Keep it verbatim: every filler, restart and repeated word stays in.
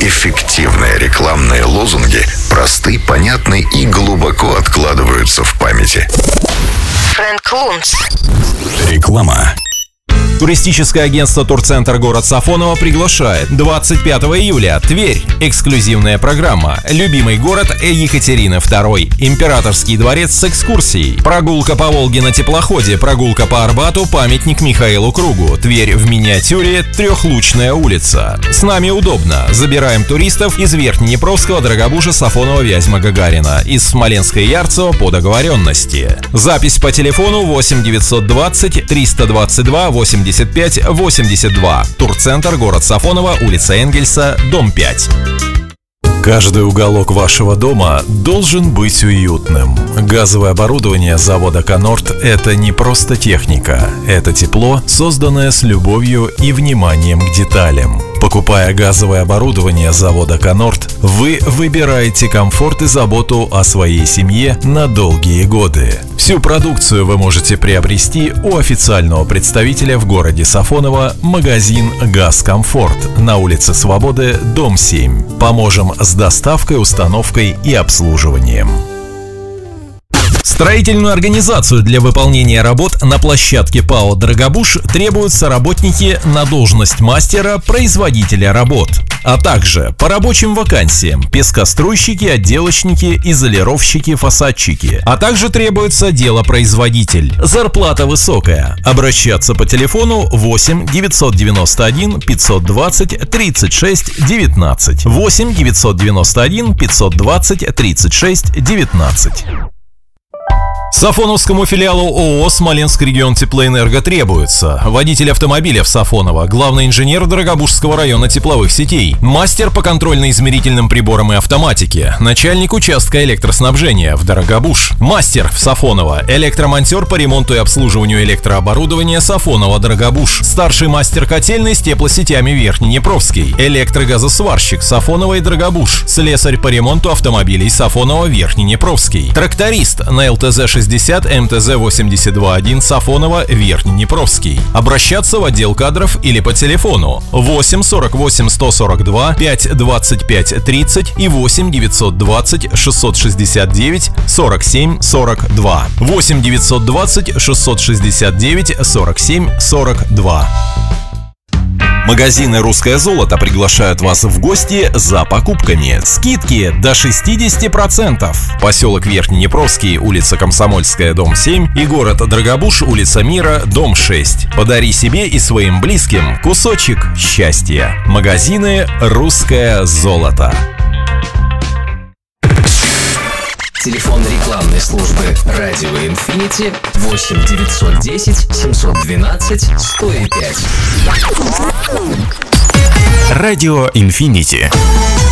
эффективные рекламные лозунги просты, понятны и глубоко откладываются в памяти. Фрэнк Лунц. Реклама. Туристическое агентство «Турцентр город Сафоново» приглашает. двадцать пятого июля. Тверь. Эксклюзивная программа. Любимый город Екатерины второй. Императорский дворец с экскурсией. Прогулка по Волге на теплоходе. Прогулка по Арбату. Памятник Михаилу Кругу. Тверь в миниатюре. Трехлучная улица. С нами удобно. Забираем туристов из Верхнеднепровского, Дорогобужа, Сафонова, Вязьма, Гагарина. Из Смоленска и Ярцево по договоренности. Запись по телефону восемь девятьсот двадцать триста двадцать два восемьдесят пять восемьдесят два. Турцентр, город Сафоново, улица Энгельса, дом пять. Каждый уголок вашего дома должен быть уютным. Газовое оборудование завода «Конорд» — это не просто техника. Это тепло, созданное с любовью и вниманием к деталям. Покупая газовое оборудование завода «Конорд», вы выбираете комфорт и заботу о своей семье на долгие годы. Всю продукцию вы можете приобрести у официального представителя в городе Сафоново, магазин «Газкомфорт» на улице Свободы, дом семь. Поможем с доставкой, установкой и обслуживанием. Строительную организацию для выполнения работ на площадке ПАО «Дорогобуж» требуются работники на должность мастера-производителя работ, а также по рабочим вакансиям пескоструйщики, отделочники, изолировщики, фасадчики, а также требуется делопроизводитель. Зарплата высокая. Обращаться по телефону восемь девятьсот девяносто один пятьсот двадцать тридцать шесть девятнадцать. восемь девятьсот девяносто один пятьсот двадцать тридцать шесть девятнадцать. Сафоновскому филиалу ООО «Смоленск регион Теплоэнерго» требуется водитель автомобиля в Сафоново, главный инженер Дорогобужского района тепловых сетей, мастер по контрольно-измерительным приборам и автоматике, начальник участка электроснабжения в Дорогобуж, мастер в Сафоново, электромонтер по ремонту и обслуживанию электрооборудования Сафоново-Дорогобуж, старший мастер котельной с теплосетями Верхнеднепровский, электрогазосварщик Сафоново и Дорогобуж, слесарь по ремонту автомобилей Сафоново-Верхнеднепровский, тракторист на ЛТЗ шестьдесят, МТЗ восемьдесят два один Сафоново, Верхнеднепровский. Обращаться в отдел кадров или по телефону восемь сорок восемь сто сорок два пять двадцать пять тридцать и восемь девятьсот двадцать шестьсот шестьдесят девять сорок семь сорок два. восемь девятьсот двадцать шестьсот шестьдесят девять сорок семь сорок два. Магазины «Русское золото» приглашают вас в гости за покупками. Скидки до шестьдесят процентов. Поселок Верхнеднепровский, улица Комсомольская, дом семь и город Дорогобуж, улица Мира, дом шесть. Подари себе и своим близким кусочек счастья. Магазины «Русское золото». Телефон рекламной службы «Радио Инфинити» восемь девятьсот десять семьсот двенадцать сто пять. Радио Инфинити.